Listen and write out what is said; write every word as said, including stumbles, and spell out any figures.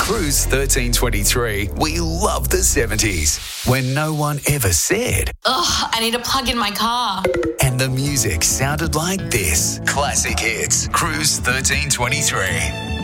Cruise thirteen twenty-three, we love the seventies, when no one ever said, Ugh, I need to plug in my car. and the music sounded like this. Classic hits. Cruise thirteen twenty-three.